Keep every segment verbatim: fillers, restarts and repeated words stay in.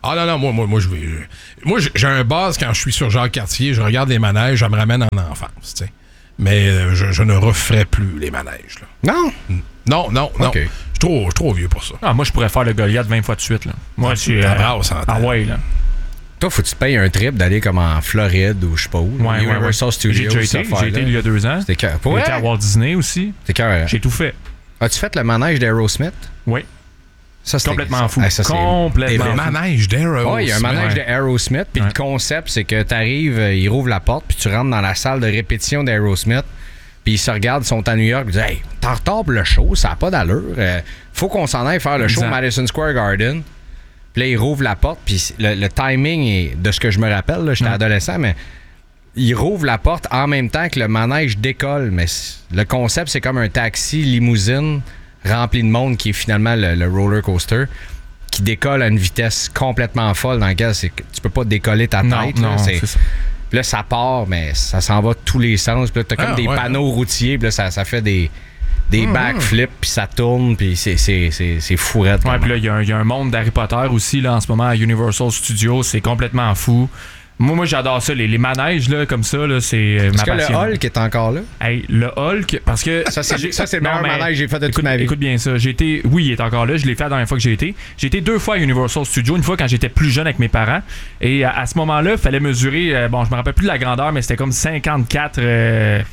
Ah non, non, moi, moi, moi, je vais. Moi, j'ai un buzz quand je suis sur Jacques-Cartier, je regarde les manèges, je me ramène en enfance, tu sais. Mais euh, je, je ne referai plus les manèges, là. Non? Non, non, non. Okay. Je suis trop, trop vieux pour ça. Ah, moi, je pourrais faire le Goliath vingt fois de suite, là. Moi, je suis. Ah, Euh, bravo, ça ah ouais, là. Toi, faut que tu te payes un trip d'aller comme en Floride ou je sais pas où. Ouais, Universal ouais, ouais. Studios. J'ai déjà été, j'ai été il y a deux ans. C'était cœur. J'ai été à Walt Disney aussi. C'était cœur. J'ai tout fait. As-tu fait le manège d'Aerosmith? Oui. Ça, c'était complètement fou. Ah, ça, complètement fou. Le manège d'Aerosmith. Oui, il y a un manège ouais. d'Aerosmith. Puis ouais. le concept, c'est que tu arrives, il rouvre la porte, puis tu rentres dans la salle de répétition d'Aerosmith. Puis ils se regardent, ils sont à New York, ils disent Hey, t'es en retard pour le show, ça n'a pas d'allure. Euh, faut qu'on s'en aille faire le exact. show au Madison Square Garden. Puis là, ils rouvrent la porte, puis le, le timing, est, de ce que je me rappelle, là, j'étais ouais. adolescent, mais ils rouvrent la porte en même temps que le manège décolle. Mais le concept, c'est comme un taxi limousine rempli de monde qui est finalement le, le roller coaster qui décolle à une vitesse complètement folle dans laquelle c'est, tu peux pas décoller ta tête. Non, là, non, c'est, c'est ça. Puis là, ça part, mais ça s'en va de tous les sens. Puis là, t'as comme ah, des ouais, panneaux ouais. routiers, puis là, ça, ça fait des, des mmh, backflips, puis ça tourne, puis c'est, c'est, c'est, c'est fourette. Ouais, puis là, il y, y a un monde d'Harry Potter aussi, là, en ce moment, à Universal Studios. C'est complètement fou. Moi, moi j'adore ça. Les, les manèges, là, comme ça, là, c'est euh, ma passion. Est-ce que le Hulk est encore là? Hey, le Hulk, parce que... Ça, c'est, ça, c'est le meilleur manège que j'ai fait de écoute, toute ma vie. Écoute bien ça. J'ai été... Oui, il est encore là. Je l'ai fait la dernière fois que j'ai été. J'ai été deux fois à Universal Studios. Une fois quand j'étais plus jeune avec mes parents. Et à, à ce moment-là, il fallait mesurer... Euh, bon, je me rappelle plus de la grandeur, mais c'était comme cinquante-quatre... Euh,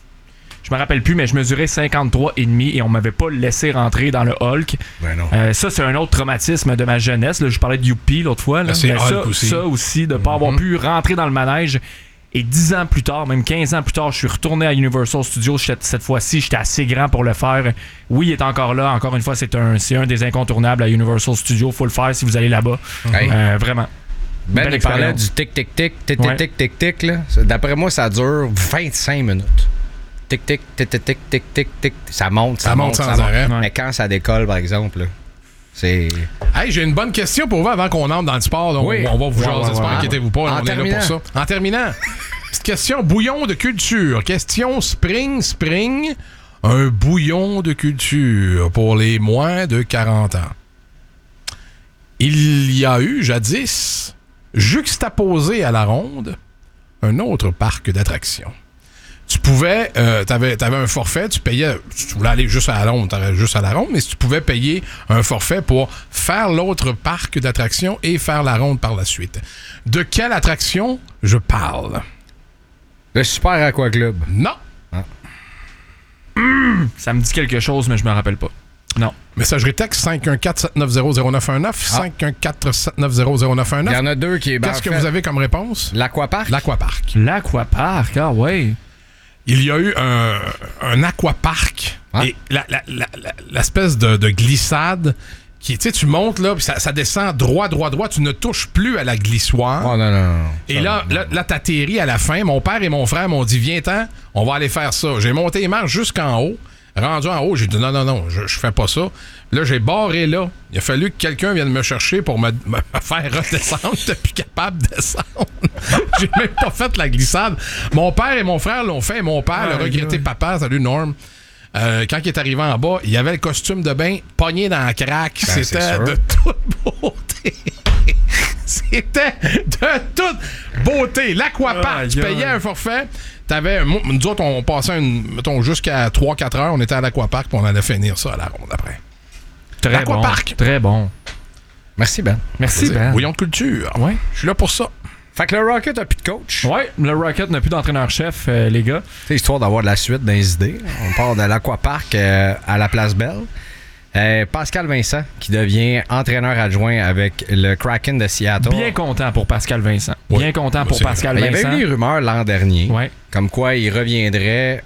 je me rappelle plus, mais je mesurais cinquante-trois et demi et on m'avait pas laissé rentrer dans le Hulk. Ben non. Euh, ça, c'est un autre traumatisme de ma jeunesse. Là. Je parlais de Youpi l'autre fois. Là. C'est mais Hulk ça, aussi. ça aussi, de ne pas mm-hmm. avoir pu rentrer dans le manège. Et dix ans plus tard, même quinze ans plus tard, je suis retourné à Universal Studios. Cette fois-ci, j'étais assez grand pour le faire. Oui, il est encore là. Encore une fois, c'est un, c'est un des incontournables à Universal Studios. Faut le faire si vous allez là-bas. Hey. Euh, vraiment. Ben, il parlait du tic-tic-tic, tic-tic-tic-tic-tic. Là. D'après moi, ça dure vingt-cinq minutes. Tic, tic, tic, tic, tic, tic, tic, tic. Ça monte, ça, ça monte, monte sans ça arrêt. Monte. Mais quand ça décolle, par exemple, là, c'est... Hey, j'ai une bonne question pour vous avant qu'on entre dans le sport. Donc oui. On va vous jaser, ouais, ouais, ouais. Inquiétez-vous pas, en on terminant. est là pour ça. En terminant, petite question bouillon de culture. Question spring, spring. Un bouillon de culture pour les moins de quarante ans. Il y a eu, jadis, juxtaposé à la ronde, un autre parc d'attractions. Tu pouvais, euh, t'avais, t'avais un forfait, tu payais, tu voulais aller juste à la ronde, t'allais juste à la ronde, mais si tu pouvais payer un forfait pour faire l'autre parc d'attractions et faire la ronde par la suite. De quelle attraction je parle? Le Super Aqua Club. Non. Ah. Mmh, ça me dit quelque chose, mais je me rappelle pas. Non. Messagerie texte cinq un quatre sept neuf zéro zéro neuf un neuf, ah. cinq un quatre sept neuf zéro zéro neuf un neuf. Il y en a deux qui est Qu'est-ce que vous avez comme réponse? L'Aquapark. L'Aquapark. L'Aquapark, ah ouais. Il y a eu un, un aquapark ah. et la, la, la, la, l'espèce de, de glissade qui, tu sais, tu montes là, puis ça, ça descend droit, droit, droit, tu ne touches plus à la glissoire. Oh non, non, non. Et ça, là, non. là, là t'atterris à la fin. Mon père et mon frère m'ont dit, viens-t'en, on va aller faire ça. J'ai monté les marches jusqu'en haut. Rendu en haut, j'ai dit non, non, non, je, je fais pas ça. Là, j'ai barré là. Il a fallu que quelqu'un vienne me chercher pour me, me faire redescendre. J'étais plus capable de descendre. J'ai même pas fait la glissade. Mon père et mon frère l'ont fait. Mon père, ah, le regretté papa, salut Norm, euh, quand il est arrivé en bas, il avait le costume de bain pogné dans la craque. Ben, C'était de toute beauté. C'était de toute beauté. L'Aquapark, ah, tu payais un forfait. T'avais, nous autres, on passait une, mettons, jusqu'à trois quatre heures, on était à l'Aquapark, puis on allait finir ça à la ronde après. Très L'Aquapark. Bon. Très bon. Merci, Ben. Merci, Ben. Bouillon de culture. Ouais. Je suis là pour ça. Fait que le Rocket n'a plus de coach. Ouais, le Rocket n'a plus d'entraîneur-chef, euh, les gars. C'est histoire d'avoir de la suite dans les idées. On part de l'Aquapark euh, à la Place Belle. Euh, Pascal Vincent, qui devient entraîneur adjoint avec le Kraken de Seattle. Bien content pour Pascal Vincent. Ouais. Bien content pour C'est Pascal vrai. Vincent. Il y avait eu des rumeurs l'an dernier, ouais. comme quoi il reviendrait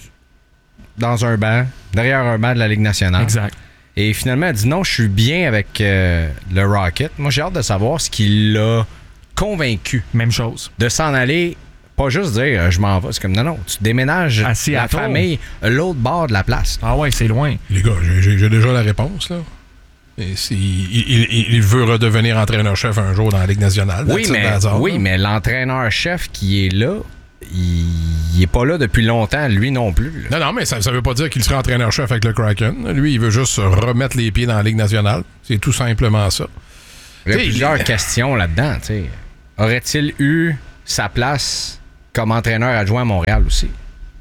dans un banc, derrière un banc de la Ligue nationale. Exact. Et finalement, elle dit non, je suis bien avec euh, le Rocket. Moi, j'ai hâte de savoir ce qui l'a convaincu. Même chose. De s'en aller, pas juste dire euh, je m'en vais. C'est comme non, non, tu déménages à la famille l'autre bord de la place. Ah ouais, c'est loin. Les gars, j'ai, j'ai déjà la réponse, là. Et si, il, il, il veut redevenir entraîneur-chef un jour dans la Ligue nationale. Oui, mais, hasard, oui mais l'entraîneur-chef qui est là, il n'est pas là depuis longtemps, lui non plus. Là. Non, non, mais ça ne veut pas dire qu'il serait entraîneur-chef avec le Kraken. Lui, il veut juste remettre les pieds dans la Ligue nationale. C'est tout simplement ça. Il y a plusieurs questions là-dedans. T'sais. Aurait-il eu sa place comme entraîneur adjoint à Montréal aussi?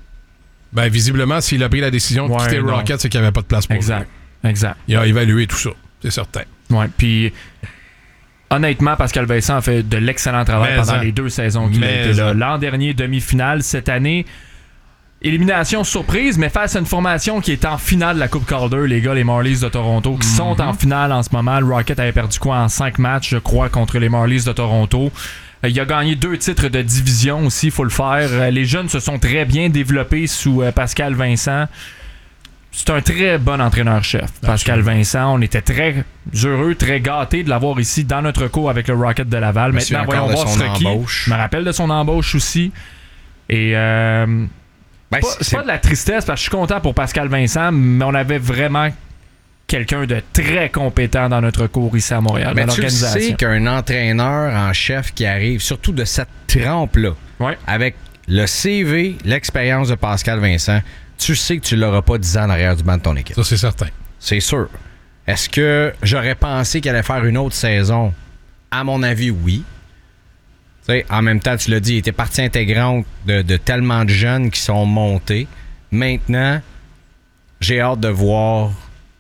Ben, visiblement, s'il a pris la décision de ouais, quitter Rocket, c'est qu'il n'y avait pas de place pour exact. lui. Exact. Il a évalué tout ça, c'est certain. Ouais, puis honnêtement, Pascal Vincent a fait de l'excellent travail mais pendant en. les deux saisons qu'il a été là. L'an dernier, demi-finale. Cette année, élimination surprise, mais face à une formation qui est en finale de la Coupe Calder, les gars, les Marlies de Toronto, qui mm-hmm. sont en finale en ce moment. Le Rocket avait perdu quoi en cinq matchs, je crois, contre les Marlies de Toronto. Il a gagné deux titres de division aussi, il faut le faire. Les jeunes se sont très bien développés sous Pascal Vincent. C'est un très bon entraîneur-chef, Pascal Absolument. Vincent. On était très heureux, très gâtés de l'avoir ici dans notre cours avec le Rocket de Laval. Monsieur Maintenant, voyons voir ce qui. Je me rappelle de son embauche aussi. Et euh, ben, pas, c'est, c'est pas de la tristesse, parce que je suis content pour Pascal Vincent, mais on avait vraiment quelqu'un de très compétent dans notre cours ici à Montréal. Mais dans tu l'organisation. sais qu'un entraîneur en chef qui arrive, surtout de cette trempe-là, ouais. avec le C V, l'expérience de Pascal Vincent, tu sais que tu l'auras pas dix ans en arrière du banc de ton équipe. Ça, c'est certain. C'est sûr. Est-ce que j'aurais pensé qu'il allait faire une autre saison? À mon avis, oui. T'sais, en même temps, tu l'as dit, il était partie intégrante de, de tellement de jeunes qui sont montés. Maintenant, j'ai hâte de voir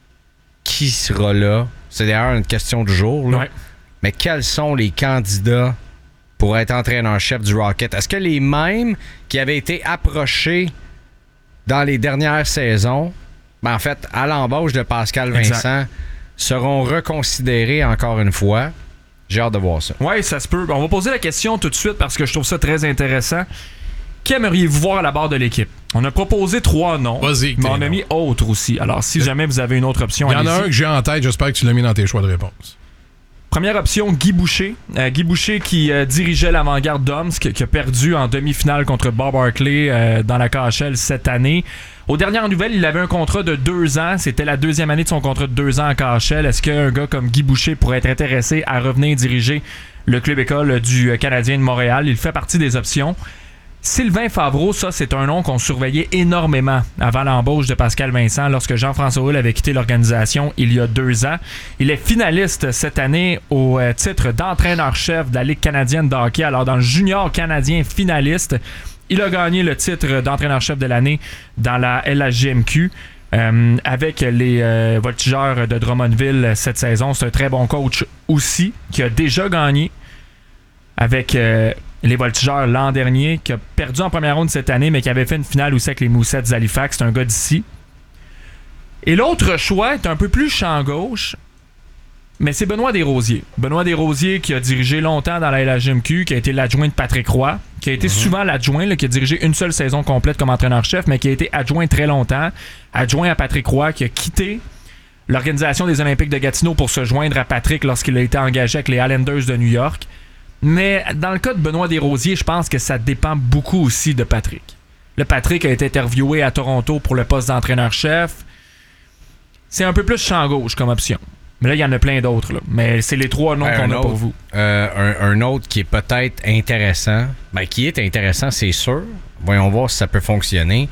qui sera là. C'est d'ailleurs une question du jour. Là. Ouais. Mais quels sont les candidats pour être entraîneur-chef du Rocket? Est-ce que les mêmes qui avaient été approchés dans les dernières saisons, ben en fait, à l'embauche de Pascal Vincent, exact. seront reconsidérés encore une fois? J'ai hâte de voir ça. Oui, ça se peut. On va poser la question tout de suite parce que je trouve ça très intéressant. Qui aimeriez-vous voir à la barre de l'équipe? On a proposé trois noms, Vas-y, mais on a mis autres aussi. Alors, si jamais vous avez une autre option, il y en allez-y. a un que j'ai en tête, j'espère que tu l'as mis dans tes choix de réponse. Première option, Guy Boucher. Euh, Guy Boucher qui euh, dirigeait l'avant-garde d'Omsk, qui a perdu en demi-finale contre Bob Hartley euh, dans la K H L cette année. Aux dernières nouvelles, il avait un contrat de deux ans. C'était la deuxième année de son contrat de deux ans en K H L. Est-ce qu'un gars comme Guy Boucher pourrait être intéressé à revenir diriger le club école du Canadien de Montréal? Il fait partie des options. Sylvain Favreau, ça, c'est un nom qu'on surveillait énormément avant l'embauche de Pascal Vincent lorsque Jean-François Houle avait quitté l'organisation il y a deux ans. Il est finaliste cette année au titre d'entraîneur-chef de la Ligue canadienne de hockey. Alors, dans le junior canadien finaliste, il a gagné le titre d'entraîneur-chef de l'année dans la L H J M Q. Euh, avec les euh, Voltigeurs de Drummondville cette saison. C'est un très bon coach aussi, qui a déjà gagné avec euh, les Voltigeurs l'an dernier, qui a perdu en première ronde cette année, mais qui avait fait une finale aussi avec les Moussettes d'Halifax. C'est un gars d'ici. Et l'autre choix est un peu plus champ gauche, mais c'est Benoît Desrosiers. Benoît Desrosiers qui a dirigé longtemps dans la L H J M Q, qui a été l'adjoint de Patrick Roy, qui a été mm-hmm. souvent l'adjoint, là, qui a dirigé une seule saison complète comme entraîneur-chef, mais qui a été adjoint très longtemps. Adjoint à Patrick Roy, qui a quitté l'organisation des Olympiques de Gatineau pour se joindre à Patrick lorsqu'il a été engagé avec les Islanders de New York. Mais dans le cas de Benoît Desrosiers, je pense que ça dépend beaucoup aussi de Patrick. Le Patrick a été interviewé à Toronto pour le poste d'entraîneur-chef. C'est un peu plus champ gauche comme option. Mais là, il y en a plein d'autres. Là. Mais c'est les trois noms euh, qu'on a autre, pour vous. Euh, un, un autre qui est peut-être intéressant. Ben, qui est intéressant, c'est sûr. Voyons voir si ça peut fonctionner.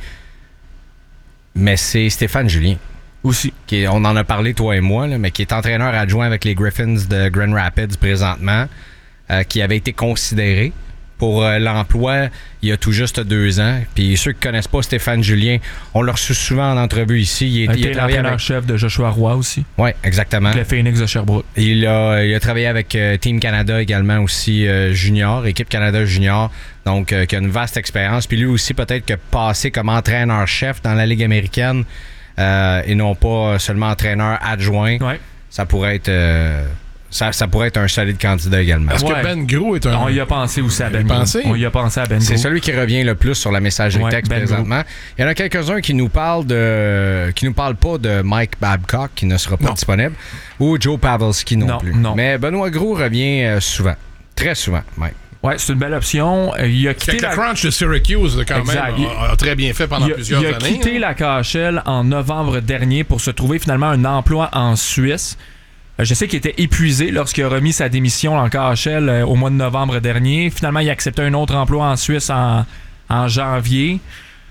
Mais c'est Stéphane Julien. Aussi. Qui est, on en a parlé, toi et moi, là, mais qui est entraîneur adjoint avec les Griffins de Grand Rapids présentement. Euh, qui avait été considéré pour euh, l'emploi il y a tout juste deux ans. Puis ceux qui ne connaissent pas Stéphane Julien, on l'a reçu souvent en entrevue ici. Il, est, il a travaillé avec chef de Joshua Roy aussi. Oui, exactement. Le Phoenix de Sherbrooke. Il a, il a travaillé avec euh, Team Canada également aussi euh, junior, équipe Canada junior. Donc, euh, qui a une vaste expérience. Puis lui aussi, peut-être que passé comme entraîneur-chef dans la Ligue américaine euh, et non pas seulement entraîneur adjoint, ouais. ça pourrait être... Euh, Ça, ça pourrait être un solide candidat également. Est-ce ouais. que Ben Gros est un... On y a pensé aussi à Ben Gros. On y a pensé à Ben Gros. C'est celui qui revient le plus sur la messagerie ouais, texte ben présentement. Gros. Il y en a quelques-uns qui nous parlent de... qui nous parlent pas de Mike Babcock, qui ne sera pas non. disponible, ou Joe Pavelski non, non plus. Non. Mais Benoît Gros revient souvent. Très souvent, Mike. Oui, c'est une belle option. Il a quitté la... la Crunch de Syracuse, quand exact. même, a, a très bien fait pendant il a, plusieurs années. Il a années, quitté hein. la K H L en novembre dernier pour se trouver finalement un emploi en Suisse. Je sais qu'il était épuisé lorsqu'il a remis sa démission en K H L euh, au mois de novembre dernier. Finalement, il a accepté un autre emploi en Suisse en, en janvier.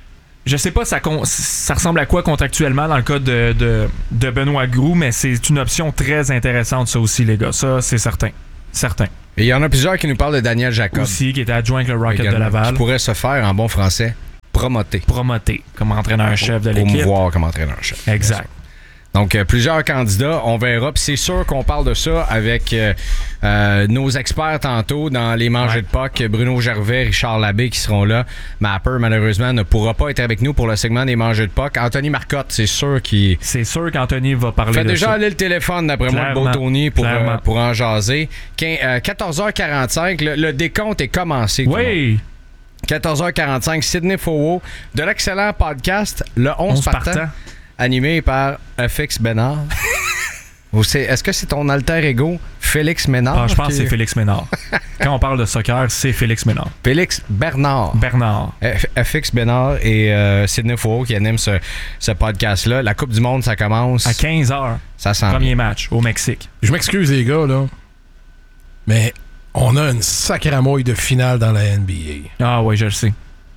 je sais pas ça, ça ressemble à quoi contractuellement dans le cas de, de, de Benoît Groulx, mais c'est une option très intéressante, ça aussi, les gars. Ça, c'est certain. Certain. Et il y en a plusieurs qui nous parlent de Daniel Jacob. Aussi, qui était adjoint avec le Rocket également, de Laval. Qui pourrait se faire, en bon français, promoter. Promoter, comme entraîneur-chef de l'équipe. Promouvoir comme entraîneur-chef. Exact. Donc, euh, plusieurs candidats, on verra. Puis c'est sûr qu'on parle de ça avec euh, euh, nos experts tantôt dans les mangées ouais. de puck. Bruno Gervais, Richard Labbé qui seront là. Mapper, malheureusement, ne pourra pas être avec nous pour le segment des mangées de puck. Anthony Marcotte, c'est sûr qu'il... C'est sûr qu'Anthony va parler fait de déjà ça. aller le téléphone, d'après moi, le beau Tony, pour, euh, pour en jaser. quatorze heures quarante-cinq, le, le décompte est commencé. Oui! quatorze heures quarante-cinq, Sidney Fauveau, de l'excellent podcast Le onze partant. partant. Animé par F X Bénard. Est-ce que c'est ton alter ego, Félix Ménard? Ah, je pense qui... que c'est Félix Ménard. Quand on parle de soccer, c'est Félix Ménard. Félix Bernard. Bernard. F X Bénard et euh, Sidney Fauveau qui animent ce, ce podcast-là. La Coupe du Monde, ça commence... À quinze heures. Ça sent Premier bien. Match au Mexique. Je m'excuse, les gars, là. Mais on a une sacramouille de finale dans la N B A. Ah oui, je le sais.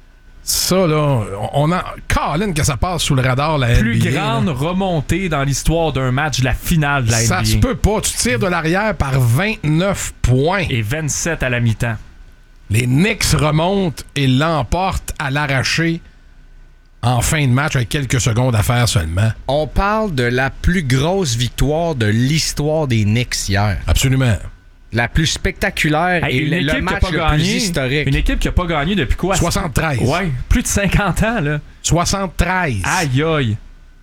Ça, là, on a... Colin, que ça passe sous le radar, la Plus N B A. Plus grande là. Remontée dans l'histoire d'un match de la finale de la ça N B A. Ça se peut pas. Tu tires de l'arrière par vingt-neuf points. Et vingt-sept à la mi-temps. Les Knicks remontent et l'emportent à l'arraché en fin de match avec quelques secondes à faire seulement. On parle de la plus grosse victoire de l'histoire des Knicks hier. Absolument. La plus spectaculaire hey, et une le équipe match qui a pas le gagné, plus historique. Une équipe qui n'a pas gagné depuis quoi? soixante-treize. Ouais, plus de cinquante ans, là. soixante-treize. Aïe, aïe.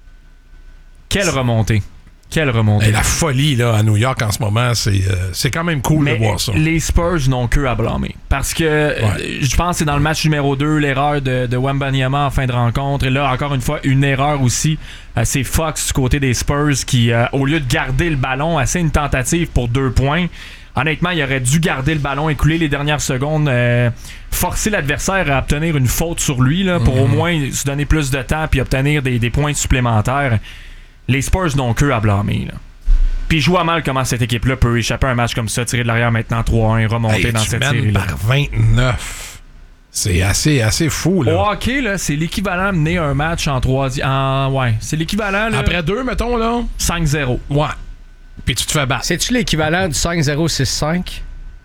Quelle remontée. Quelle remontée. Et la folie là, à New York en ce moment, c'est, euh, c'est quand même cool Mais de voir ça. Les Spurs n'ont que à blâmer. Parce que ouais. euh, je pense que c'est dans le match numéro deux, l'erreur de, de Wembanyama en fin de rencontre. Et là, encore une fois, une erreur aussi. Euh, c'est Fox du côté des Spurs qui, euh, au lieu de garder le ballon, essaie une tentative pour deux points. Honnêtement, il aurait dû garder le ballon, écouler les dernières secondes, euh, forcer l'adversaire à obtenir une faute sur lui là, pour mm-hmm. au moins se donner plus de temps puis obtenir des, des points supplémentaires. Les Spurs n'ont que à blâmer. Là. Puis je vois mal comment cette équipe-là peut échapper à un match comme ça, tirer de l'arrière maintenant trois un, remonter hey, dans tu cette mènes série-là. Par vingt-neuf. C'est assez, assez fou. Là. Au hockey, là, c'est l'équivalent de mener un match en troisième. En... Ouais, c'est l'équivalent. Là, après deux, mettons, là. cinq zéro. Ouais. Puis tu te fais battre. C'est-tu l'équivalent du cinq zéro six cinq?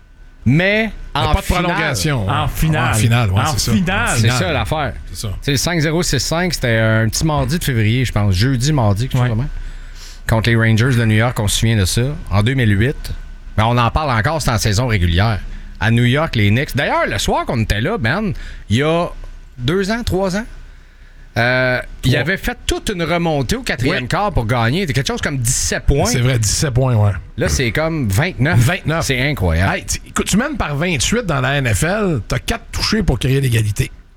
Mais en pas de finale. prolongation. En finale. En finale, ouais, en c'est finale. ça. C'est ça l'affaire. C'est ça. T'sais, le cinq zéro six cinq, c'était un petit mardi de février, je pense. Jeudi, mardi, quelque chose comme ça. Contre les Rangers de New York, on se souvient de ça. En deux mille huit. Mais on en parle encore, c'est en saison régulière. À New York, les Knicks. D'ailleurs, le soir qu'on était là, Ben, il y a deux ans, trois ans, euh, il avait fait toute une remontée au quatrième ouais. quart pour gagner. C'était quelque chose comme dix-sept points. C'est vrai, dix-sept points, ouais. Là, c'est comme vingt-neuf. vingt-neuf. C'est incroyable. Hey, écoute, tu mènes par vingt-huit dans la N F L, t'as quatre touchés pour créer l'égalité.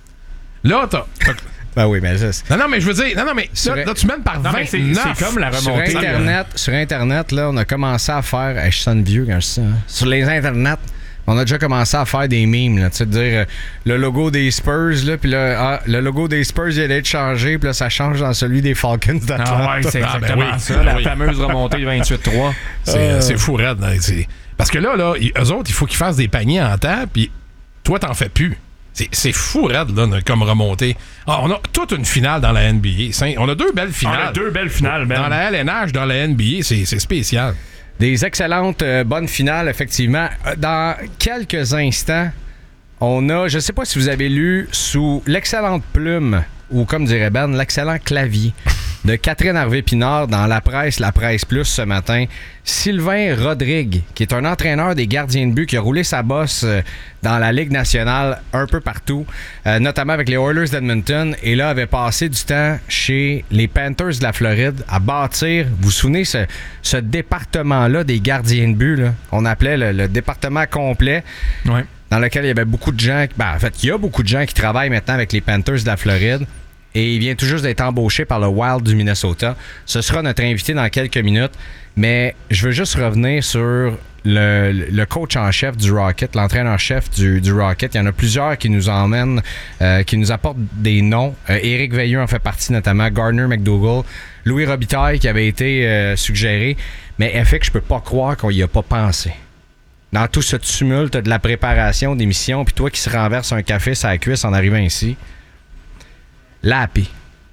Là, t'as... t'as... Ben oui, mais ça... Non, non, mais je veux dire... Non, non, mais sur... là, là, tu mènes par non, vingt-neuf. C'est, c'est comme la remontée. Sur Internet, sur Internet, là, on a commencé à faire... Hey, je sonne vieux quand je dis ça. Hein? Sur les Internets, on a déjà commencé à faire des memes, là, tu sais, de dire euh, le logo des Spurs, là, puis là, ah, le logo des Spurs, il allait être changé, puis là, ça change dans celui des Falcons d'Atlanta. Ah ouais, c'est exactement ah, ben oui, ça, ben la oui. fameuse remontée de vingt-huit trois. C'est, euh... c'est fou, raide. Là, c'est... Parce que là, là, eux autres, il faut qu'ils fassent des paniers en temps, puis toi, t'en fais plus. C'est, c'est fou, raide, là, comme remontée. Ah, on a toute une finale dans la N B A. On a deux belles finales. On a deux belles finales, Ben. Dans la L N H, dans la N B A, c'est, c'est spécial. Des excellentes euh, bonnes finales, effectivement. Dans quelques instants, on a, je ne sais pas si vous avez lu sous l'excellente plume, ou comme dirait Ben, l'excellent clavier de Catherine Harvey-Pinard dans la presse, la presse plus ce matin, Sylvain Rodrigue, qui est un entraîneur des gardiens de but, qui a roulé sa bosse euh, dans la Ligue nationale un peu partout, euh, notamment avec les Oilers d'Edmonton, et là avait passé du temps chez les Panthers de la Floride à bâtir, vous vous souvenez, ce, ce département-là des gardiens de but, là, qu'on appelait le, le département complet, ouais. dans lequel il y avait beaucoup de gens, ben, en fait, il y a beaucoup de gens qui travaillent maintenant avec les Panthers de la Floride. Et il vient tout juste d'être embauché par le Wild du Minnesota. Ce sera notre invité dans quelques minutes. Mais je veux juste revenir sur le, le coach en chef du Rocket, l'entraîneur-chef du, du Rocket. Il y en a plusieurs qui nous emmènent, euh, qui nous apportent des noms. Euh, Éric Veilleux en fait partie notamment, Gardner McDougall, Louis Robitaille qui avait été euh, suggéré. Mais F X, je peux pas croire qu'on y a pas pensé. Dans tout ce tumulte de la préparation d'émission, puis toi qui se renverse un café sur la cuisse en arrivant ici... Lappé.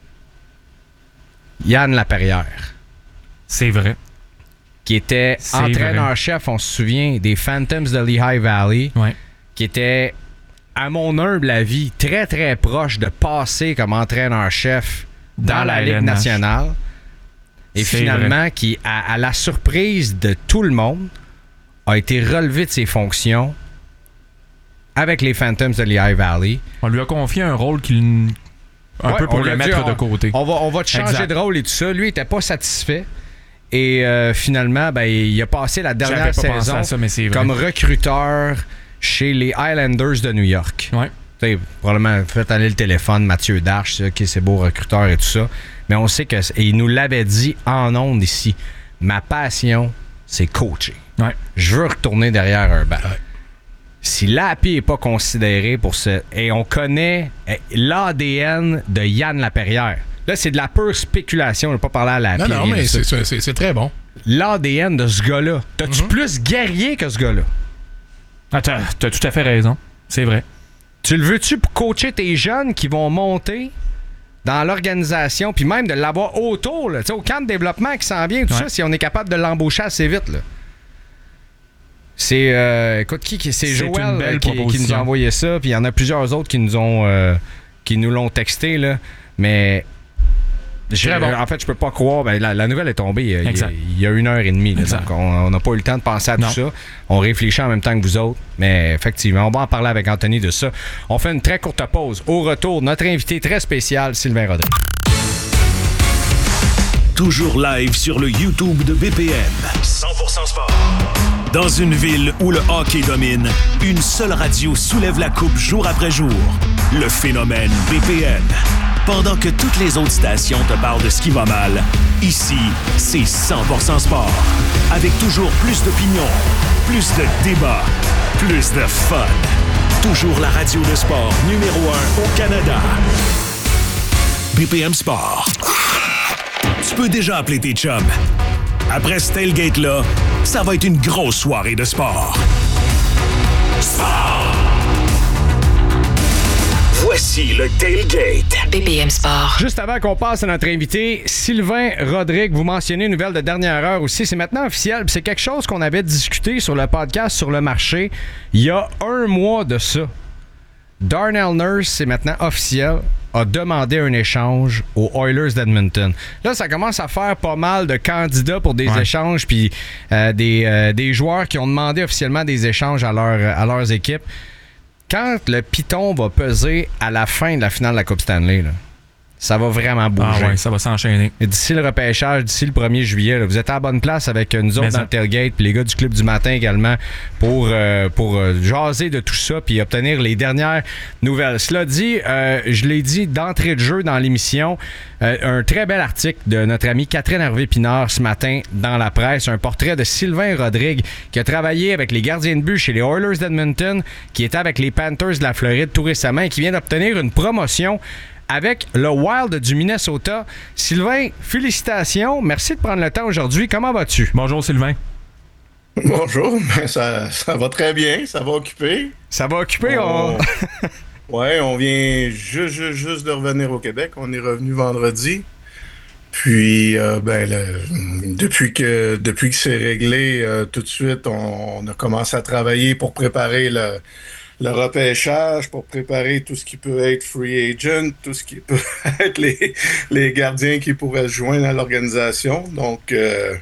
Yann Laperrière. C'est vrai. Qui était C'est entraîneur-chef, on se souvient, des Phantoms de Lehigh Valley. Ouais. Qui était, à mon humble avis, très très proche de passer comme entraîneur-chef dans, dans la Ligue L N H nationale. Et c'est finalement, vrai. qui, à, à la surprise de tout le monde, a été relevé de ses fonctions avec les Phantoms de Lehigh Valley. On lui a confié un rôle qu'il... un ouais, peu pour le mettre dit, de côté. On va, on va te changer exact. de rôle et tout ça. Lui, il n'était pas satisfait. Et euh, finalement, ben, il a passé la dernière saison ça, comme recruteur chez les Islanders de New York. Ouais. T'sais, probablement fait aller le téléphone, Mathieu Darche, OK, c'est beau recruteur et tout ça. Mais on sait que, et il nous l'avait dit en ondes ici, ma passion, c'est coacher. Ouais. Je veux retourner derrière un banc. Ouais. Si Lappy n'est pas considéré pour ce... Et on connaît l'A D N de Yann Laperrière. Là, c'est de la pure spéculation. On ne va pas parler à Lappy. Non, non, mais c'est, c'est, c'est très bon. L'A D N de ce gars-là. T'as-tu mm-hmm. plus guerrier que ce gars-là? Ah, t'as, t'as tout à fait raison. C'est vrai. Tu le veux-tu pour coacher tes jeunes qui vont monter dans l'organisation, puis même de l'avoir autour, là, au camp de développement qui s'en vient, tout ouais. ça, si on est capable de l'embaucher assez vite, là. C'est, euh, écoute, qui, qui c'est, c'est Joël euh, qui, qui nous a envoyé ça, puis il y en a plusieurs autres qui nous ont, euh, qui nous l'ont texté, là. Mais, je, bon. en fait, je peux pas croire, ben, la, la nouvelle est tombée il, il, il y a une heure et demie, là, donc on n'a pas eu le temps de penser à non. tout ça. On réfléchit en même temps que vous autres, mais effectivement, on va en parler avec Anthony de ça. On fait une très courte pause. Au retour, notre invité très spécial, Sylvain Rodrigue. Toujours live sur le YouTube de B P M. cent pour cent sport. Dans une ville où le hockey domine, une seule radio soulève la coupe jour après jour. Le phénomène B P M. Pendant que toutes les autres stations te parlent de ce qui va mal, ici, c'est cent pour cent sport. Avec toujours plus d'opinions, plus de débats, plus de fun. Toujours la radio de sport numéro un au Canada. B P M Sport. Tu peux déjà appeler tes chums. Après ce tailgate-là, ça va être une grosse soirée de sport. Sport! Voici le tailgate. B P M Sport. Juste avant qu'on passe à notre invité, Sylvain Rodrigue, vous mentionnez une nouvelle de dernière heure aussi. C'est maintenant officiel. C'est quelque chose qu'on avait discuté sur le podcast Sur le marché il y a un mois de ça. Darnell Nurse, c'est maintenant officiel, a demandé un échange aux Oilers d'Edmonton. Là, ça commence à faire pas mal de candidats pour des ouais. échanges, puis euh, des, euh, des joueurs qui ont demandé officiellement des échanges à, leur, à leurs équipes. Quand le piton va peser à la fin de la finale de la Coupe Stanley, là, ça va vraiment bouger. Ah ouais, ça va s'enchaîner. Et d'ici le repêchage, d'ici le premier juillet, là, vous êtes à la bonne place avec nous autres Mais dans ça. le tailgate, puis les gars du Club du matin également, pour, euh, pour euh, jaser de tout ça, puis obtenir les dernières nouvelles. Cela dit, euh, je l'ai dit d'entrée de jeu dans l'émission, euh, un très bel article de notre amie Catherine Hervé-Pinard ce matin dans la presse, un portrait de Sylvain Rodrigue, qui a travaillé avec les gardiens de but chez les Oilers d'Edmonton, qui était avec les Panthers de la Floride tout récemment et qui vient d'obtenir une promotion avec le Wild du Minnesota. Sylvain, félicitations. Merci de prendre le temps aujourd'hui. Comment vas-tu? Bonjour, Sylvain. Bonjour. Ben ça, ça va très bien. Ça va occuper. Ça va occuper? On... Oui, on vient juste, juste, juste de revenir au Québec. On est revenu vendredi. Puis, euh, ben, le, depuis que depuis que c'est réglé, euh, tout de suite, on, on a commencé à travailler pour préparer le... le repêchage, pour préparer tout ce qui peut être free agent, tout ce qui peut être les, les gardiens qui pourraient se joindre à l'organisation. Donc, euh,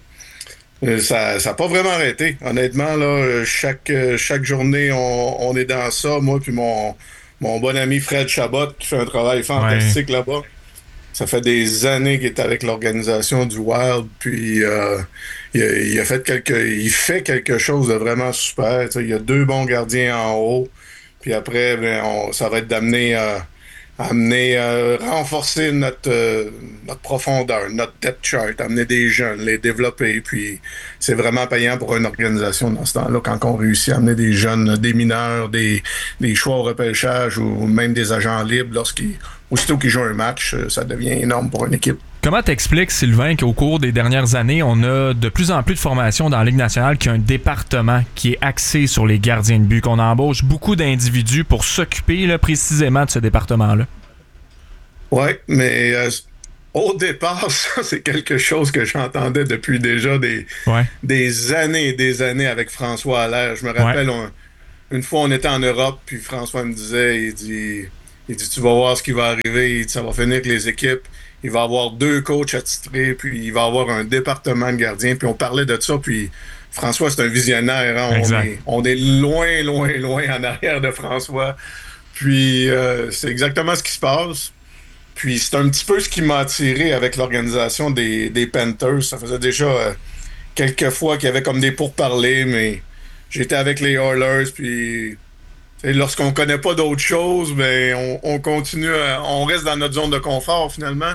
ça n'a pas vraiment arrêté. Honnêtement, là, chaque, chaque journée, on, on est dans ça. Moi puis mon, mon bon ami Fred Chabot, qui fait un travail fantastique ouais. là-bas. Ça fait des années qu'il est avec l'organisation du Wild, puis euh, il, a, il a fait quelque, il fait quelque chose de vraiment super. T'sais, il y a deux bons gardiens en haut. Puis après, ben, on, ça va être d'amener, euh, amener, euh, renforcer notre, euh, notre profondeur, notre depth chart, amener des jeunes, les développer. Puis c'est vraiment payant pour une organisation dans ce temps-là quand on réussit à amener des jeunes, des mineurs, des, des choix au repêchage ou même des agents libres lorsqu'ils, aussitôt qu'ils jouent un match, ça devient énorme pour une équipe. Comment t'expliques, Sylvain, qu'au cours des dernières années, on a de plus en plus de formations dans la Ligue nationale qui a un département qui est axé sur les gardiens de but, qu'on embauche beaucoup d'individus pour s'occuper là, précisément de ce département-là? Oui, mais euh, au départ, ça, c'est quelque chose que j'entendais depuis déjà des, ouais. des années et des années avec François Allaire. Je me rappelle, ouais. on, une fois, on était en Europe, puis François me disait, il dit, il dit tu vas voir ce qui va arriver, il dit, ça va finir avec les équipes, il va y avoir deux coachs attitrés, puis il va y avoir un département de gardiens, puis on parlait de ça, puis François, c'est un visionnaire, hein? on, est, on est loin, loin, loin en arrière de François, puis euh, c'est exactement ce qui se passe. Puis c'est un petit peu ce qui m'a attiré avec l'organisation des, des Panthers. Ça faisait déjà euh, quelques fois qu'il y avait comme des pourparlers, mais j'étais avec les Oilers, puis lorsqu'on connaît pas d'autres choses, ben on, on continue, à, on reste dans notre zone de confort finalement.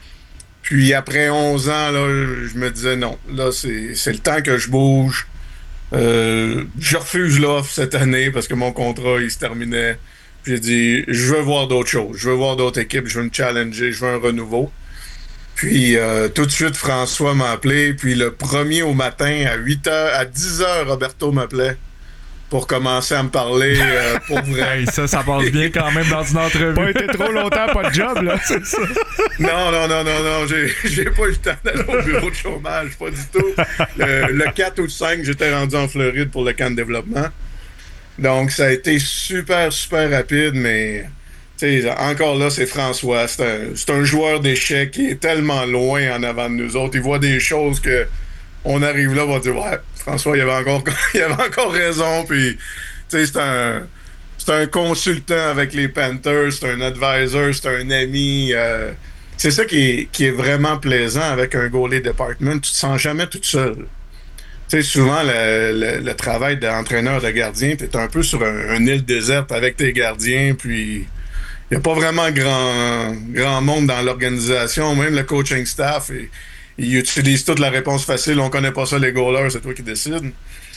Puis après onze ans, là, je me disais non, là c'est, c'est le temps que je bouge. Euh, je refuse l'offre cette année parce que mon contrat il se terminait. J'ai dit, je veux voir d'autres choses. Je veux voir d'autres équipes. Je veux me challenger. Je veux un renouveau. Puis, euh, tout de suite, François m'a appelé. Puis, le premier au matin, à huit heures, à dix heures, Roberto m'appelait pour commencer à me parler euh, pour vrai. Hey, ça, ça passe bien quand même dans une entrevue. Pas été trop longtemps, pas de job, là, c'est ça. Non, non, non, non, non. J'ai, j'ai pas eu le temps d'aller au bureau de chômage. Pas du tout. Le, le quatre ou le cinq, j'étais rendu en Floride pour le camp de développement. Donc, ça a été super, super rapide, mais encore là, c'est François. C'est un, c'est un joueur d'échecs qui est tellement loin en avant de nous autres. Il voit des choses que on arrive là, on va dire, ouais, François, il avait encore, il avait encore raison. Puis, c'est un, c'est un consultant avec les Panthers, c'est un advisor, c'est un ami. Euh, c'est ça qui est, qui est vraiment plaisant avec un goalie department. Tu te sens jamais tout seul. Tu sais, souvent, le, le, le travail d'entraîneur de gardien, tu es un peu sur un, une île déserte avec tes gardiens, puis il n'y a pas vraiment grand, grand monde dans l'organisation, même le coaching staff, et, ils utilisent toute la réponse facile, on connaît pas ça les goalers, c'est toi qui décides.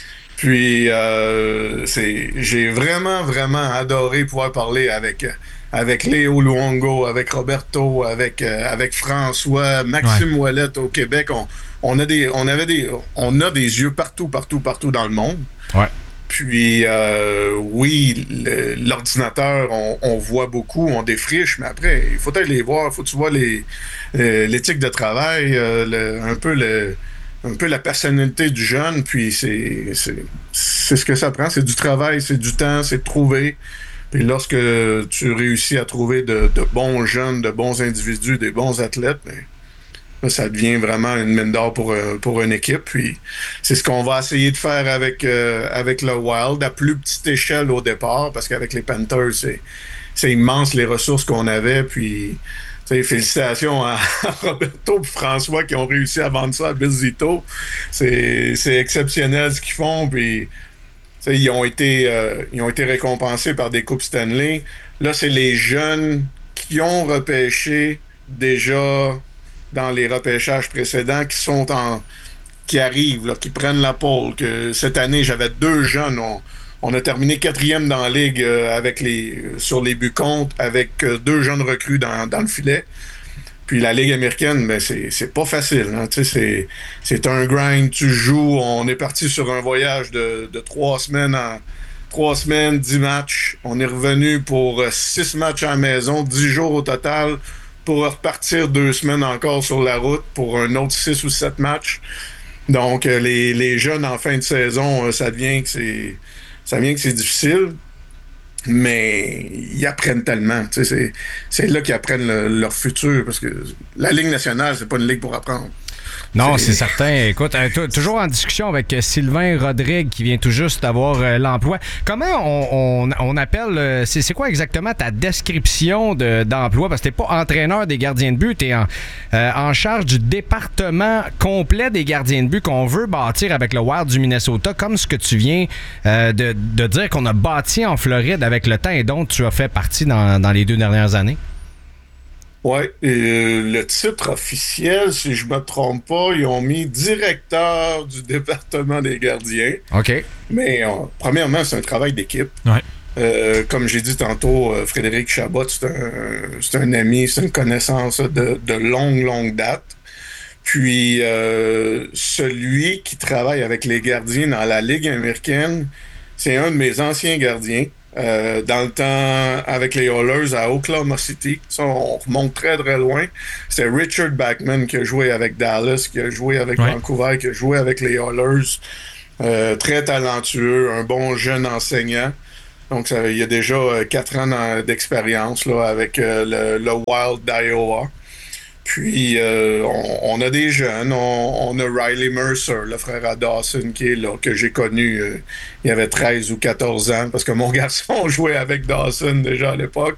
Puis, euh, c'est, j'ai vraiment, vraiment adoré pouvoir parler avec, avec Léo Luongo, avec Roberto, avec, euh, avec François, Maxime ouais. Ouellet au Québec. On, on a des, on avait des, on a des yeux partout, partout, partout dans le monde. Ouais. Puis, euh, oui, le, l'ordinateur, on, on voit beaucoup, on défriche, mais après, il faut aller les voir, il faut que tu vois les, euh, l'éthique de travail, euh, le, un peu le, un peu la personnalité du jeune, puis c'est, c'est, c'est ce que ça prend, c'est du travail, c'est du temps, c'est de trouver. Puis lorsque tu réussis à trouver de, de bons jeunes, de bons individus, des bons athlètes, ben, là, ça devient vraiment une mine d'or pour, pour une équipe. Puis c'est ce qu'on va essayer de faire avec, euh, avec le Wild, à plus petite échelle au départ, parce qu'avec les Panthers, c'est, c'est immense les ressources qu'on avait. Puis félicitations à Roberto et François qui ont réussi à vendre ça à Bill Zito. C'est, c'est exceptionnel ce qu'ils font. Puis ils ont été, euh, ils ont été récompensés par des Coupes Stanley. Là, c'est les jeunes qui ont repêché déjà dans les repêchages précédents qui sont en qui arrivent, là, qui prennent la pole. Que cette année, j'avais deux jeunes. On, on a terminé quatrième dans la ligue euh, avec les sur les buts contre avec euh, deux jeunes recrues dans, dans le filet. Puis la Ligue américaine, ben c'est, c'est pas facile. Hein, c'est, c'est un grind, tu joues. On est parti sur un voyage de, de trois semaines en trois semaines, dix matchs. On est revenu pour six matchs à la maison, dix jours au total, pour repartir deux semaines encore sur la route pour un autre six ou sept matchs. Donc, les, les jeunes en fin de saison, ça devient que c'est, ça devient que c'est difficile. Mais ils apprennent tellement. Tu sais, c'est, c'est là qu'ils apprennent le, leur futur. Parce que la Ligue nationale, c'est pas une ligue pour apprendre. Non, c'est, c'est certain. Écoute, euh, t- toujours en discussion avec Sylvain Rodrigue qui vient tout juste d'avoir euh, l'emploi. Comment on, on, on appelle... Euh, c'est, c'est quoi exactement ta description de, d'emploi? Parce que t'es pas entraîneur des gardiens de but, t'es en, euh, en charge du département complet des gardiens de but qu'on veut bâtir avec le Wild du Minnesota, comme ce que tu viens euh, de, de dire qu'on a bâti en Floride avec le temps et dont tu as fait partie dans, dans les deux dernières années. Oui, euh, le titre officiel, si je me trompe pas, ils ont mis directeur du département des gardiens. OK. Mais euh, premièrement, c'est un travail d'équipe. Ouais. Euh, comme j'ai dit tantôt, euh, Frédéric Chabot, c'est un, c'est un ami, c'est une connaissance de, de longue, longue date. Puis, euh, celui qui travaille avec les gardiens dans la Ligue américaine, c'est un de mes anciens gardiens. Euh, dans le temps, avec les Oilers à Oklahoma City. Ça, on remonte très, très loin. C'est Richard Backman qui a joué avec Dallas, qui a joué avec ouais. Vancouver, qui a joué avec les Oilers. Euh, très talentueux, un bon jeune enseignant. Donc, ça, il y a déjà euh, quatre ans d'expérience là, avec euh, le, le Wild d'Iowa. Puis, euh, on, on a des jeunes. On, on a Riley Mercer, le frère à Dawson, qui est là, que j'ai connu. Euh, il avait treize ou quatorze ans, parce que mon garçon jouait avec Dawson déjà à l'époque.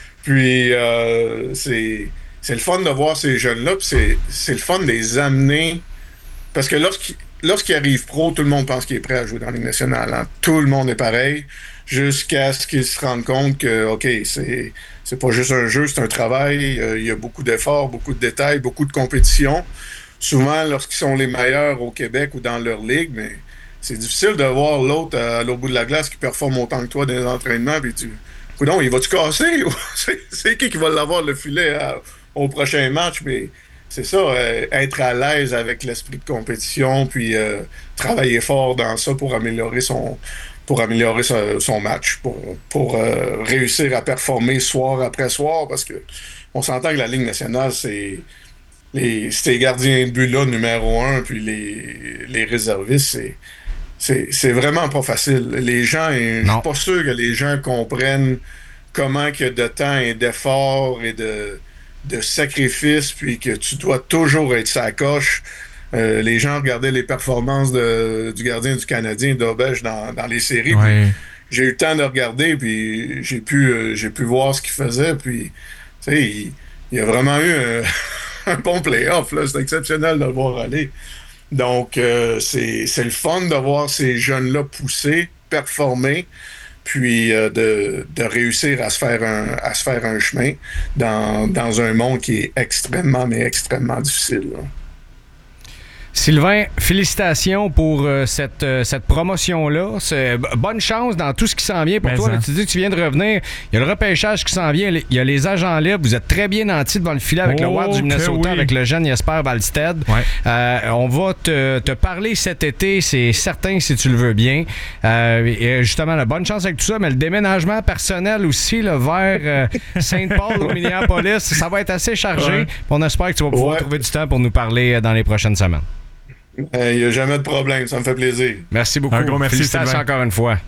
Puis, euh, c'est, c'est le fun de voir ces jeunes-là. Puis, c'est, c'est le fun de les amener. Parce que lorsqu'ils, lorsqu'ils arrivent pro, tout le monde pense qu'il est prêt à jouer dans la Ligue nationale. Hein. Tout le monde est pareil, jusqu'à ce qu'ils se rendent compte que, OK, c'est... C'est pas juste un jeu, c'est un travail. Euh, il y a beaucoup d'efforts, beaucoup de détails, beaucoup de compétition. Souvent, lorsqu'ils sont les meilleurs au Québec ou dans leur ligue, mais c'est difficile de voir l'autre à l'autre bout de la glace qui performe autant que toi dans les entraînements. Puis tu, coudonc, il va-tu casser? c'est, c'est qui qui va l'avoir le filet à, au prochain match? Mais c'est ça, euh, être à l'aise avec l'esprit de compétition, puis euh, travailler fort dans ça pour améliorer son... pour améliorer son, son match, pour, pour euh, réussir à performer soir après soir, parce que on s'entend que la Ligue nationale, c'est les, ces gardiens de but-là, numéro un, puis les, les réservistes, c'est, c'est, c'est vraiment pas facile. Les gens, je suis pas sûr que les gens comprennent comment il y a de temps et d'efforts et de, de sacrifices, puis que tu dois toujours être sa coche. Euh, les gens regardaient les performances de, du gardien du Canadien, d'Auberge, dans, dans les séries. Ouais. J'ai eu le temps de regarder, puis j'ai pu, euh, j'ai pu voir ce qu'il faisait. Puis, tu sais, il, il a vraiment eu un, un bon play-off. Là. C'est exceptionnel de le voir aller. Donc, euh, c'est, c'est le fun de voir ces jeunes-là pousser, performer, puis euh, de, de réussir à se faire un, à se faire un chemin dans, dans un monde qui est extrêmement, mais extrêmement difficile. Là. Sylvain, félicitations pour euh, cette, euh, cette promotion-là. C'est, b- bonne chance dans tout ce qui s'en vient pour Mais toi. Là, tu dis que tu viens de revenir. Il y a le repêchage qui s'en vient. Il y a les agents libres. Vous êtes très bien nantis devant le filet avec oh, le Wild du Minnesota, oui. avec le jeune Jesper Wallstedt. Ouais. Euh, on va te, te parler cet été, c'est certain, si tu le veux bien. Euh, et justement, là, bonne chance avec tout ça, mais le déménagement personnel aussi là, vers euh, Saint-Paul au Minneapolis, ça va être assez chargé. Ouais. On espère que tu vas pouvoir ouais. trouver du temps pour nous parler dans les prochaines semaines. Il euh, n'y a jamais de problème, ça me fait plaisir. Merci beaucoup. Un gros merci, félicitations Sylvain. encore une fois.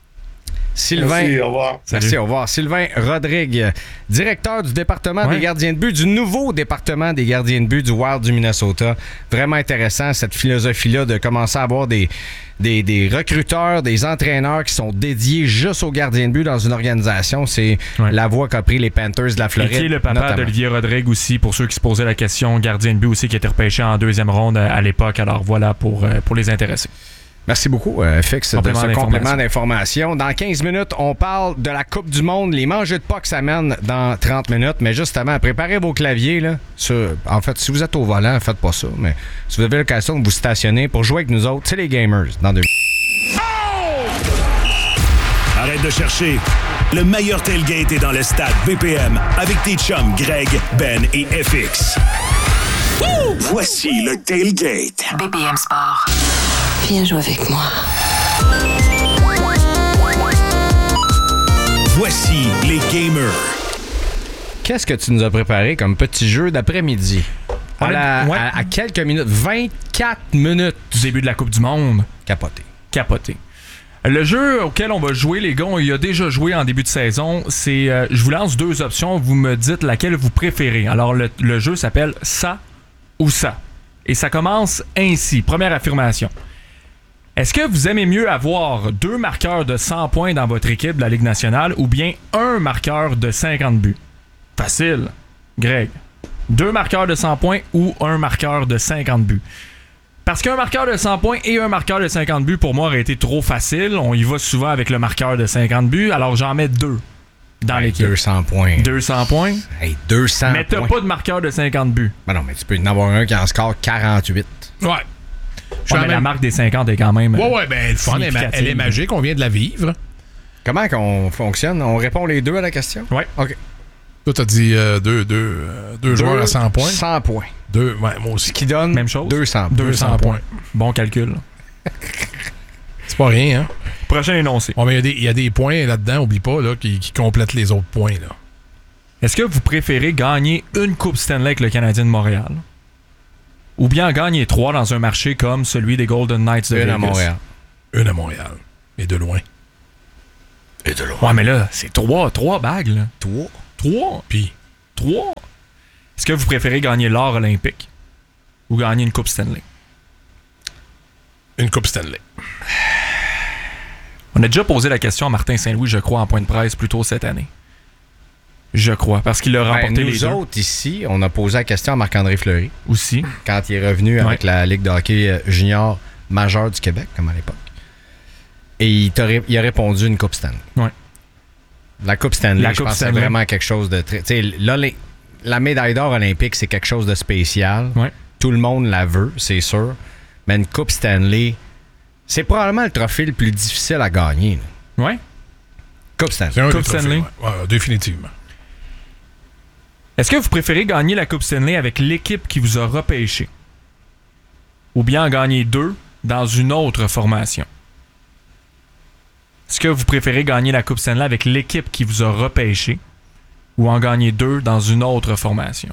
Sylvain, merci, au revoir. Merci, au revoir. Sylvain Rodrigue, directeur du département ouais. des gardiens de but, du nouveau département des gardiens de but du Wild du Minnesota. Vraiment intéressant, cette philosophie-là de commencer à avoir des, des, des recruteurs, des entraîneurs qui sont dédiés juste aux gardiens de but dans une organisation. C'est ouais. la voie qu'a pris les Panthers de la Floride. Et qui est le papa notamment. d'Olivier Rodrigue aussi, pour ceux qui se posaient la question, gardien de but aussi, qui a été repêché en deuxième ronde à l'époque. Alors voilà, pour, pour les intéresser. Merci beaucoup, euh, Fix, de ce complément d'information. Dans quinze minutes, on parle de la Coupe du Monde. Les mangeux de Pâques s'amènent dans trente minutes. Mais justement, préparez vos claviers. Là, sur, en fait, si vous êtes au volant, faites pas ça. Mais si vous avez l'occasion de vous stationner pour jouer avec nous autres, c'est les gamers. Dans deux minutes. Oh! Arrête de chercher. Le meilleur tailgate est dans le stade B P M avec tes chums Greg, Ben et F X. Woo! Voici le tailgate. B P M Sport. Viens jouer avec moi. Voici les gamers. Qu'est-ce que tu nous as préparé comme petit jeu d'après-midi? À, la, ouais. à, à quelques minutes, vingt-quatre minutes du début de la Coupe du Monde. Capoté. Capoté. Le jeu auquel on va jouer, les gars, on y a déjà joué en début de saison. C'est, euh, je vous lance deux options. Vous me dites laquelle vous préférez. Alors, le, le jeu s'appelle Ça ou Ça. Et ça commence ainsi. Première affirmation. Est-ce que vous aimez mieux avoir deux marqueurs de cent points dans votre équipe de la Ligue nationale ou bien un marqueur de cinquante buts? Facile. Greg. Deux marqueurs de cent points ou un marqueur de cinquante buts? Parce qu'un marqueur de cent points et un marqueur de cinquante buts, pour moi, aurait été trop facile. On y va souvent avec le marqueur de cinquante buts, alors j'en mets deux dans hey, l'équipe. deux cents points. deux cents points. Hey, deux cents mais t'as points. pas de marqueur de cinquante buts. Ben non, mais tu peux en avoir un qui en score quarante-huit. Ouais. Ouais, mais la marque des cinquante est quand même. Ouais, ouais, ben le fun, elle, elle est magique, on vient de la vivre. Comment qu'on fonctionne? On répond les deux à la question? Ouais. OK. Toi, t'as dit euh, deux, deux, euh, deux, deux joueurs à cent points. cent points. Deux, ouais, moi aussi. Ce qui donne même chose. deux cents, deux cents points. Bon calcul. C'est pas rien, hein? Prochain énoncé. Bon, mais il y, y a des points là-dedans, oublie pas, là, qui, qui complètent les autres points. Là. Est-ce que vous préférez gagner une Coupe Stanley avec le Canadien de Montréal? Ou bien gagner trois dans un marché comme celui des Golden Knights de Une Vegas? à Montréal. Une à Montréal. Et de loin. Et de loin. Ouais, mais là, c'est trois, trois bagues, là. Trois. Trois? Puis, Trois? Est-ce que vous préférez gagner l'or olympique ou gagner une Coupe Stanley? une Coupe Stanley. On a déjà posé la question à Martin Saint-Louis, je crois, en point de presse plus tôt cette année. Je crois, parce qu'il a remporté Ben, nous les deux. autres, ici, on a posé la question à Marc-André Fleury Aussi. quand il est revenu Ouais. avec la Ligue de hockey junior majeure du Québec, comme à l'époque. Et il, t'a ré- il a répondu une Coupe Stanley. Ouais. La Coupe Stanley, La je Coupe pense que c'est Stanley. vraiment quelque chose de très... Tu sais, l'Olé- la médaille d'or olympique, c'est quelque chose de spécial. Ouais. Tout le monde la veut, c'est sûr. Mais une Coupe Stanley, c'est probablement le trophée le plus difficile à gagner. là. Ouais. Coupe Stanley. C'est un Coupe des trophées, Stanley. ouais. Ouais, définitivement. Est-ce que vous préférez gagner la Coupe Stanley avec l'équipe qui vous a repêché? Ou bien en gagner deux dans une autre formation? Est-ce que vous préférez gagner la Coupe Stanley avec l'équipe qui vous a repêché ou en gagner deux dans une autre formation?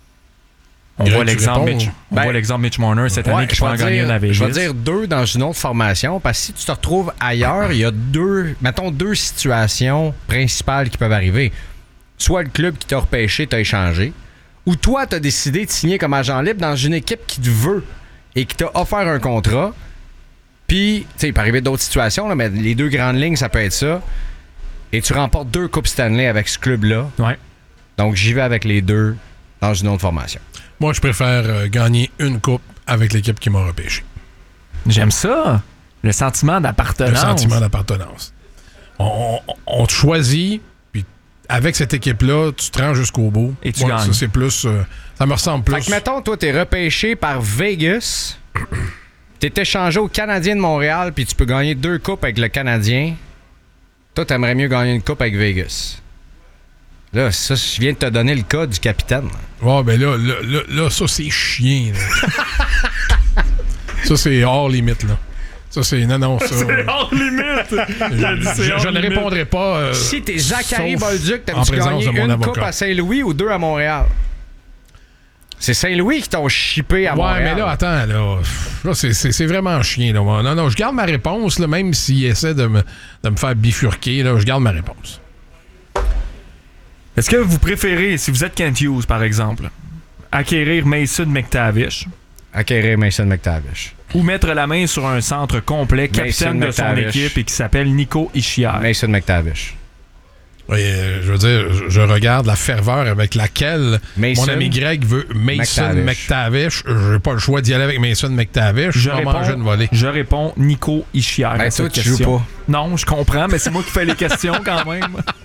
On Greg, voit tu l'exemple réponds? Mitch, on Ben, voit l'exemple Mitch Marner cette Ouais, année qui je peut vais en gagner dire- une à Vegas. Je vais dire deux dans une autre formation, parce que si tu te retrouves ailleurs, il y a deux, mettons, deux situations principales qui peuvent arriver. Soit le club qui t'a repêché t'a échangé, ou toi, tu as décidé de signer comme agent libre dans une équipe qui te veut et qui t'a offert un contrat. Puis, tu sais, il peut arriver d'autres situations, là, mais les deux grandes lignes, ça peut être ça. Et tu remportes deux Coupes Stanley avec ce club-là. Ouais. Donc, j'y vais avec les deux dans une autre formation. Moi, je préfère euh, gagner une coupe avec l'équipe qui m'a repêché. J'aime ça. Le sentiment Le d'appartenance. sentiment d'appartenance. On, on, on te choisit, puis avec cette équipe-là, tu te rends jusqu'au bout. Et tu Moi, gagnes. Ça, c'est plus... euh, ça me ressemble plus. Fait que, mettons, toi, t'es repêché par Vegas. T'es échangé au Canadien de Montréal, puis tu peux gagner deux coupes avec le Canadien. Toi, t'aimerais mieux gagner une coupe avec Vegas. Là, ça, je viens de te donner le cas du capitaine. Ouais, ben là, là, là, là, ça, c'est chien. Là. Ça, c'est hors limite, là. Ça, c'est... Non, non, ça... C'est hors limite! je, je, je ne répondrai pas... euh, Si t'es Zachary sauf Bolduc, en t'aimes-tu présence gagner de mon une avocat. coupe à Saint-Louis ou deux à Montréal? C'est Saint-Louis qui t'ont chippé à Ouais, Montréal. mais là, attends, là, là c'est, c'est, c'est vraiment chien. Là. Non, non, je garde ma réponse, là, même s'il essaie de me, de me faire bifurquer, là, je garde ma réponse. Est-ce que vous préférez, si vous êtes Kent Hughes, par exemple, acquérir Mason McTavish Acquérir Mason McTavish. ou mettre la main sur un centre complet, capitaine Mason de son McTavish. équipe et qui s'appelle Nico Hischier? Mason McTavish. Oui, euh, je veux dire, je, je regarde la ferveur avec laquelle Mason mon ami Greg veut Mason McTavish. McTavish. J'ai pas le choix d'y aller avec Mason McTavish. Je Je vais réponds, manger une volée. je réponds Nico Hischier Ben, à toi, cette tu joues question. pas. Non, je comprends, mais c'est moi qui fais les questions quand même.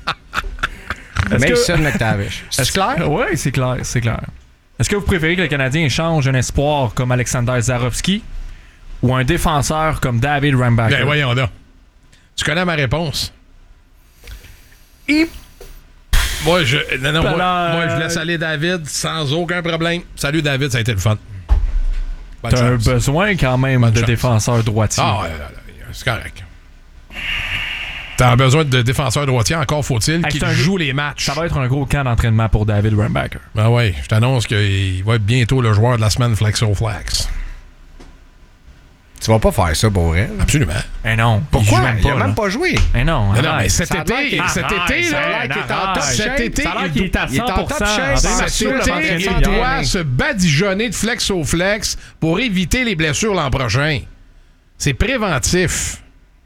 Est-ce que- Mason McTavish. C'est Est-ce- clair? Oui, c'est clair, c'est clair. Est-ce que vous préférez que le Canadien échange un espoir comme Alexander Zarovski ou un défenseur comme David Rambacker? Ben voyons là. Tu connais ma réponse? Hip. Moi, je, non, non, moi, Palais. moi, je laisse aller David sans aucun problème. Salut David, ça a été le fun. Bonne T'as un chance. besoin quand même Bonne de chance. défenseur droitier. Ah, ouais, là, là, c'est correct. T'as besoin de défenseur droitier, encore faut-il Hey, qu'il c'est un- joue les matchs. Ça va être un gros camp d'entraînement pour David Rambacker. Ben ouais, je t'annonce qu'il va être bientôt le joueur de la semaine Flexo Flex. Tu vas pas faire ça pour elle. Absolument. Eh non. Pourquoi? Il, joue même Il pas, a là. même pas joué. Eh non, Non, non, arrête. mais cet Ça a l'air été, qu'il- cet Arrête, été, ça a là, l'air qu'il est en arrête. top cet shape. été, Ça a l'air il qu'il est à il est en cent pour top cent. shape. En train Cet de cet le été, m'entraîner il hier. doit se badigeonner de Flexo Flex pour éviter les blessures l'an prochain. C'est préventif.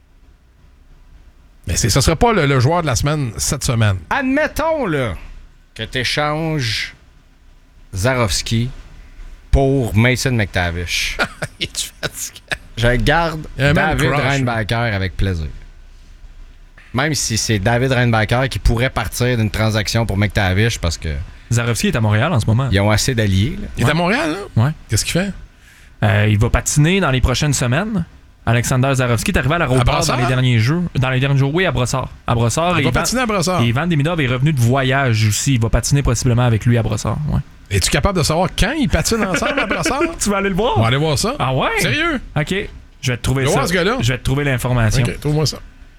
Mais c'est, ce sera pas le, le joueur de la semaine cette semaine. Admettons, là, que tu échanges Zarovski pour Mason McTavish. Es-tu fatigué? Je garde Il y a un man David crush. Reinbacker avec plaisir. Même si c'est David Reinbacker qui pourrait partir d'une transaction pour McTavish parce que Zarovski est à Montréal en ce moment. ils ont assez d'alliés. là. Il est à Montréal, là? Ouais. Qu'est-ce qu'il fait? Euh, il va patiner dans les prochaines semaines. Alexander Zarovski est arrivé à À l'aéroport Brossard? dans les derniers jours. Dans les derniers jours, oui, à Brossard. À Brossard. Il et va Van- patiner à Brossard. Et Ivan Demidov est revenu de voyage aussi. Il va patiner possiblement avec lui à Brossard. Ouais. Es-tu capable de savoir quand ils patinent ensemble à Brossard? Tu vas aller le voir? On va aller voir ça. Ah ouais? Sérieux? OK. Je vais te trouver Va ça. voir ce gars-là. Je vais te trouver l'information. OK, trouve-moi ça.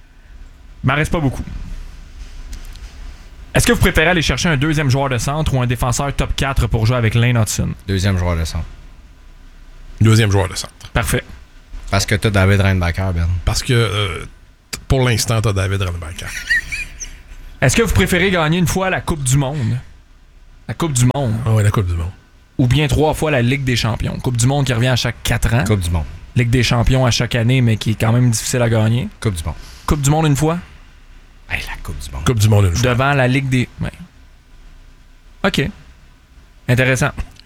Il m'en reste pas beaucoup. Est-ce que vous préférez aller chercher un deuxième joueur de centre ou un défenseur top quatre pour jouer avec Lane Hudson? Deuxième joueur de centre. Deuxième joueur de centre. Parfait. Parce que t'as David Reinbacher, Ben. Parce que euh, pour l'instant, t'as David Reinbacher. Est-ce que vous préférez gagner une fois la Coupe du Monde? La Coupe du Monde. Ah oui, la Coupe du Monde. Ou bien trois fois la Ligue des Champions. Coupe du Monde qui revient à chaque quatre ans. Coupe du Monde. Ligue des Champions à chaque année, mais qui est quand même difficile à gagner. Coupe du Monde. Coupe du Monde une fois? Hey, la Coupe du Monde. Coupe du Monde une fois. Devant la Ligue des... Ouais. OK. Intéressant.